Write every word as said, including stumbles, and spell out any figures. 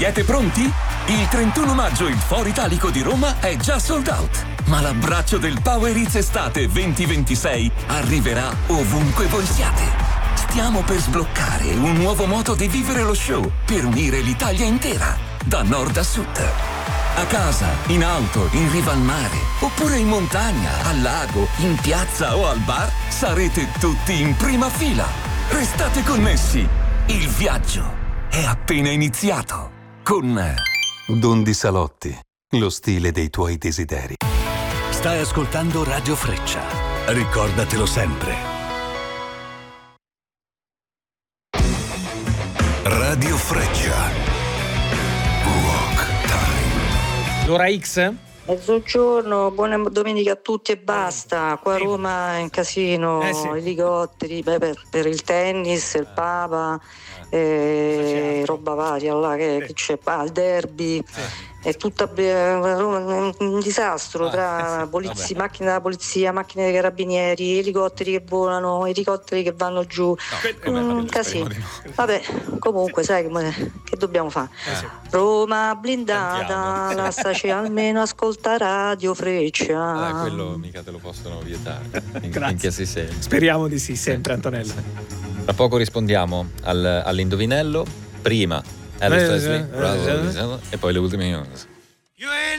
Siete pronti? Il trentuno maggio il Foro Italico di Roma è già sold out, ma l'abbraccio del Power Hits Estate venti ventisei arriverà ovunque voi siate. Stiamo per sbloccare un nuovo modo di vivere lo show per unire l'Italia intera, da nord a sud. A casa, in auto, in riva al mare, oppure in montagna, al lago, in piazza o al bar, sarete tutti in prima fila. Restate connessi. Il viaggio è appena iniziato. Con Dondi Salotti, lo stile dei tuoi desideri. Stai ascoltando Radio Freccia. Ricordatelo sempre. Radio Freccia. L'ora X? Mezzogiorno, buona domenica a tutti e basta. Qua a Roma è un casino, eh sì. elicotteri per, per, per il tennis, il Papa, eh, roba varia là, che, che c'è, ah, il derby. Sì. È tutta Roma, un disastro tra polizia, macchine della polizia, macchine dei carabinieri, elicotteri che volano, elicotteri che vanno giù. No, un casino. Vabbè, comunque sai che dobbiamo fare? Eh sì. Roma blindata, lasciaci almeno ascolta Radio Freccia. Ah, quello mica te lo possono vietare. Finché si sente. Speriamo di sì, sempre Antonella. Tra poco rispondiamo al, all'indovinello. Prima Elvis Presley, e poi le ultime news.